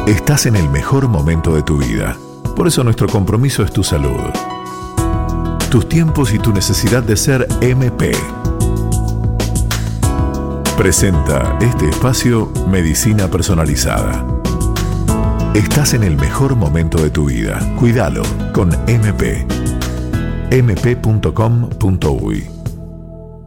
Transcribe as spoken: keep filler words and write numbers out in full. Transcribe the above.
Estás en el mejor momento de tu vida. Por eso nuestro compromiso es tu salud, tus tiempos y tu necesidad de ser M P. Presenta este espacio Medicina Personalizada. Estás en el mejor momento de tu vida. Cuídalo con M P. m p punto com punto u y